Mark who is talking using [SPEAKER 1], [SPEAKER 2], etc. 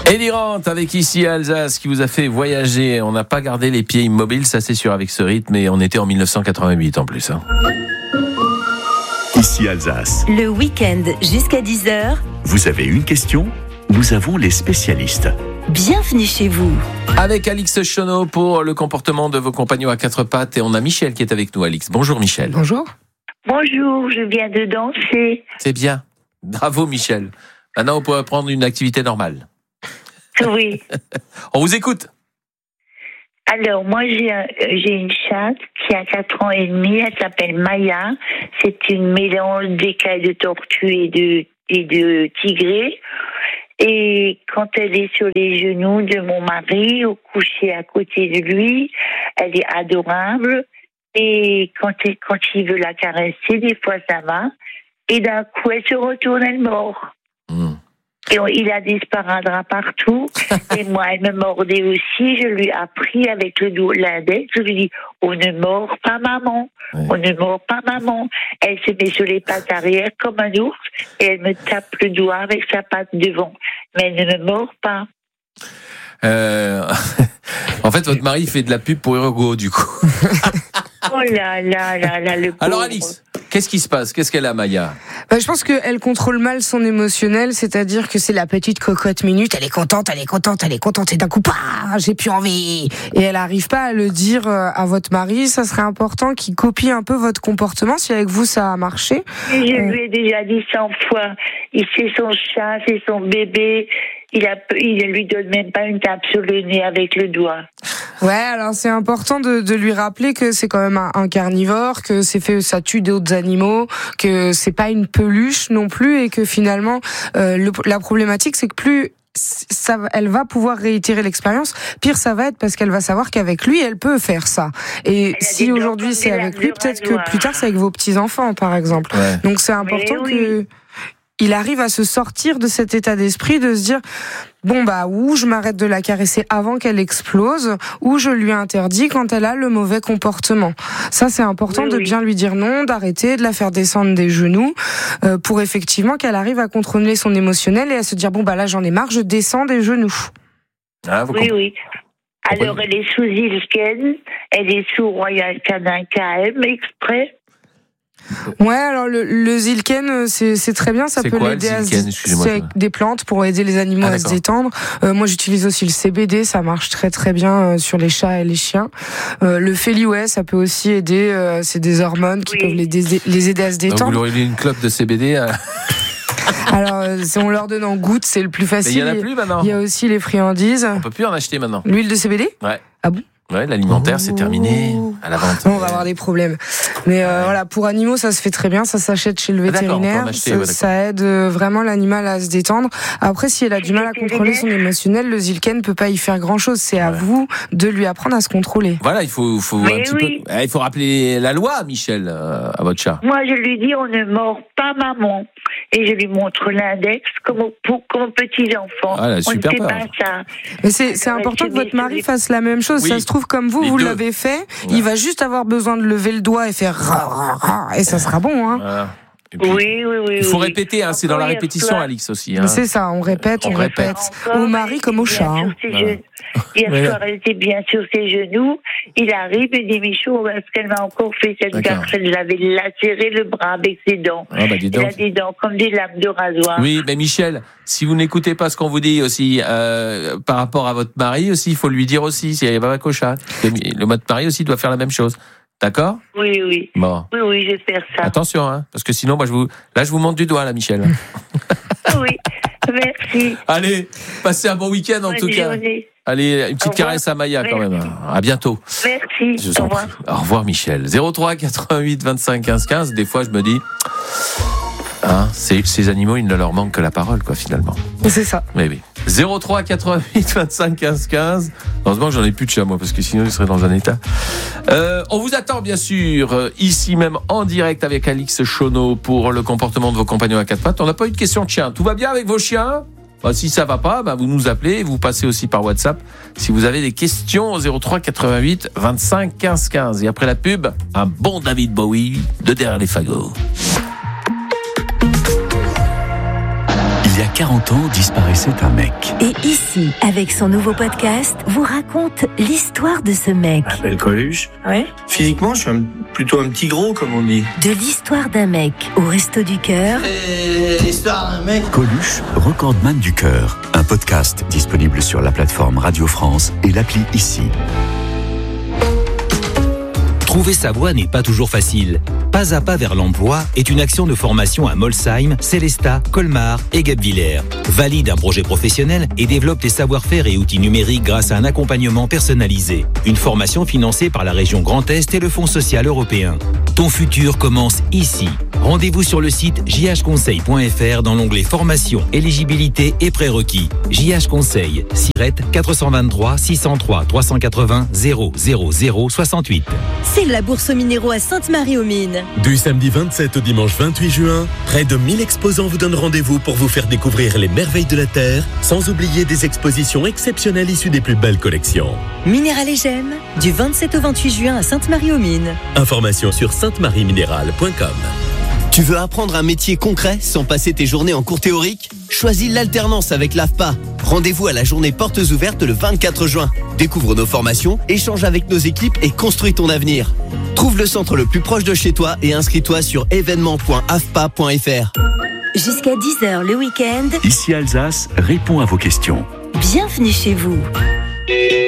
[SPEAKER 1] Eddie Rant avec Ici Alsace qui vous a fait voyager. On n'a pas gardé les pieds immobiles, ça c'est sûr avec ce rythme, et on était en 1988 en plus.
[SPEAKER 2] Ici Alsace.
[SPEAKER 3] Le week-end jusqu'à 10h.
[SPEAKER 2] Vous avez une question ? Nous avons les spécialistes.
[SPEAKER 3] Bienvenue chez vous.
[SPEAKER 1] Avec Alix Chonot pour le comportement de vos compagnons à quatre pattes, et on a Michel qui est avec nous. Alix, bonjour Michel.
[SPEAKER 4] Bonjour.
[SPEAKER 5] Bonjour, je viens de danser.
[SPEAKER 1] C'est bien, bravo Michel. Maintenant on peut prendre une activité normale.
[SPEAKER 5] Oui.
[SPEAKER 1] On vous écoute.
[SPEAKER 5] Alors, moi, j'ai une chatte qui a 4 ans et demi. Elle s'appelle Maya. C'est une mélange d'écailles de tortue et de tigré. Et quand elle est sur les genoux de mon mari, au coucher à côté de lui, elle est adorable. Et quand il veut la caresser, des fois ça va. Et d'un coup, elle se retourne, elle mord. Et il a des sparadraps partout. Et moi, elle me mordait aussi. Je lui ai appris avec le doigt l'index. Je lui dis, on ne mord pas maman.
[SPEAKER 1] Oui.
[SPEAKER 5] On ne mord pas maman. Elle se met sur les pattes arrière comme un ours. Et elle me tape le doigt avec sa patte devant. Mais elle ne me mord pas.
[SPEAKER 1] En fait, votre mari fait de la pub pour Ergo, du coup.
[SPEAKER 5] Oh là là là là, le pauvre.
[SPEAKER 1] Alors Alix, qu'est-ce qui se passe ? Qu'est-ce qu'elle a, Maya ?
[SPEAKER 4] Je pense qu'elle contrôle mal son émotionnel, c'est-à-dire que c'est la petite cocotte minute, elle est contente, et d'un coup, j'ai plus envie. Et elle n'arrive pas à le dire à votre mari. Ça serait important qu'il copie un peu votre comportement, si avec vous ça a marché.
[SPEAKER 5] Et je lui ai déjà dit 100 fois, c'est son chat, c'est son bébé. Il ne lui donne même pas une tape sur le nez avec le doigt.
[SPEAKER 4] Ouais, alors c'est important de lui rappeler que c'est quand même un carnivore, que ça tue d'autres animaux, que c'est pas une peluche non plus, et que finalement la problématique c'est que plus elle va pouvoir réitérer l'expérience, pire ça va être parce qu'elle va savoir qu'avec lui elle peut faire ça. Et si aujourd'hui c'est avec lui, peut-être que plus tard c'est avec vos petits-enfants par exemple. Ouais. Donc c'est important que il arrive à se sortir de cet état d'esprit, de se dire ou je m'arrête de la caresser avant qu'elle explose, ou je lui interdis quand elle a le mauvais comportement. Ça c'est important de bien lui dire non, d'arrêter, de la faire descendre des genoux, pour effectivement qu'elle arrive à contrôler son émotionnel et à se dire là j'en ai marre, je descends des genoux.
[SPEAKER 5] Ah, oui. Alors elle est sous Zilken, elle est sous Royal Canin KM exprès.
[SPEAKER 4] Ouais, alors le Zilken, c'est très bien, ça peut l'aider c'est des plantes pour aider les animaux à se détendre. Moi, j'utilise aussi le CBD, ça marche très très bien sur les chats et les chiens. Le Feliway, ça peut aussi aider, c'est des hormones qui peuvent les aider à se détendre.
[SPEAKER 1] Donc vous leur avez une clope de CBD
[SPEAKER 4] Alors, on leur donne en gouttes, c'est le plus facile.
[SPEAKER 1] Mais il y en a plus maintenant.
[SPEAKER 4] Il y a aussi les friandises.
[SPEAKER 1] On peut plus en acheter maintenant.
[SPEAKER 4] L'huile de CBD ?
[SPEAKER 1] Ouais.
[SPEAKER 4] Ah bon ?
[SPEAKER 1] Ouais, l'alimentaire, c'est terminé à la vente.
[SPEAKER 4] On va avoir des problèmes. Mais pour animaux, ça se fait très bien. Ça s'achète chez le vétérinaire. Ça aide vraiment l'animal à se détendre. Après, si elle a du mal à contrôler son émotionnel, le Zilken ne peut pas y faire grand-chose. C'est à vous de lui apprendre à se contrôler.
[SPEAKER 1] Voilà, il faut un petit peu. Il faut rappeler la loi, Michel, à votre chat.
[SPEAKER 5] Moi, je lui dis, on ne mord pas maman. Et je lui montre l'index comme aux petits enfants.
[SPEAKER 1] Ah,
[SPEAKER 5] on ne fait pas ça.
[SPEAKER 4] Mais c'est important que votre mari fasse la même chose. Ça se trouve comme vous l'avez fait. Ouais. Il va juste avoir besoin de lever le doigt et faire et ça sera bon. Voilà.
[SPEAKER 1] Puis, oui. Il faut répéter, c'est dans la répétition, Alix aussi.
[SPEAKER 4] C'est ça, on répète. Au mari comme au chat.
[SPEAKER 5] Hier soir, elle était bien sur ses genoux. Il arrive et dit Michou, est-ce qu'elle m'a encore fait cette garce? Elle avait lacéré le bras avec ses dents. Elle a des dents comme des lames de rasoir.
[SPEAKER 1] Oui, mais Michel, si vous n'écoutez pas ce qu'on vous dit aussi par rapport à votre mari aussi, il faut lui dire aussi, s'il n'y a pas qu'au chat. Votre mari aussi doit faire la même chose. D'accord ?
[SPEAKER 5] Oui.
[SPEAKER 1] Bon.
[SPEAKER 5] Oui, je vais faire ça.
[SPEAKER 1] Attention, parce que sinon, je vous montre du doigt, là, Michel.
[SPEAKER 5] Oui, merci.
[SPEAKER 1] Allez, passez un bon week-end, en tout cas. Allez, une petite caresse à Maya, quand même. À bientôt.
[SPEAKER 5] Merci. Au revoir.
[SPEAKER 1] Au revoir, Michel. 03 88 25 15 15. Des fois, je me dis... ces animaux, il ne leur manque que la parole, quoi, finalement.
[SPEAKER 4] C'est ça.
[SPEAKER 1] Mais oui. 03 88 25 15 15. Heureusement que j'en ai plus de chat, moi, parce que sinon, il serait dans un état. On vous attend, bien sûr, ici même, en direct avec Alix Chonot pour le comportement de vos compagnons à quatre pattes. On n'a pas eu de question de chien. Tout va bien avec vos chiens ? Si ça va pas, vous nous appelez, vous passez aussi par WhatsApp. Si vous avez des questions, 03 88 25 15 15. Et après la pub, un bon David Bowie de Derrière les fagots.
[SPEAKER 2] Il y a 40 ans disparaissait un mec.
[SPEAKER 3] Et ici, avec son nouveau podcast, vous raconte l'histoire de ce mec.
[SPEAKER 6] Je m'appelle Coluche.
[SPEAKER 3] Ouais.
[SPEAKER 6] Physiquement, je suis plutôt un petit gros, comme on dit.
[SPEAKER 3] De l'histoire d'un mec au Resto du Cœur.
[SPEAKER 6] L'histoire d'un mec.
[SPEAKER 2] Coluche, recordman du cœur. Un podcast disponible sur la plateforme Radio France et l'appli Ici.
[SPEAKER 7] Trouver sa voie n'est pas toujours facile. Pas à pas vers l'emploi est une action de formation à Molsheim, Célestat, Colmar et Guebwiller. Valide un projet professionnel et développe tes savoir-faire et outils numériques grâce à un accompagnement personnalisé. Une formation financée par la région Grand Est et le Fonds social européen. Ton futur commence ici. Rendez-vous sur le site jhconseil.fr dans l'onglet formation, éligibilité et prérequis. JH Conseil, SIRET 423 603 380 000 68.
[SPEAKER 3] C'est la bourse aux minéraux à Sainte-Marie-aux-Mines.
[SPEAKER 8] Du samedi 27 au dimanche 28 juin, près de 1000 exposants vous donnent rendez-vous pour vous faire découvrir les merveilles de la Terre, sans oublier des expositions exceptionnelles issues des plus belles collections.
[SPEAKER 3] Minéral et Gemmes, du 27 au 28 juin à Sainte-Marie-aux-Mines.
[SPEAKER 8] Information sur saintemarieminéral.com.
[SPEAKER 9] Tu veux apprendre un métier concret sans passer tes journées en cours théorique ? Choisis l'alternance avec l'AFPA. Rendez-vous à la journée portes ouvertes le 24 juin. Découvre nos formations, échange avec nos équipes et construis ton avenir. Trouve le centre le plus proche de chez toi et inscris-toi sur événement.afpa.fr.
[SPEAKER 3] Jusqu'à 10h le week-end,
[SPEAKER 2] Ici Alsace répond à vos questions.
[SPEAKER 3] bienvenue chez vous.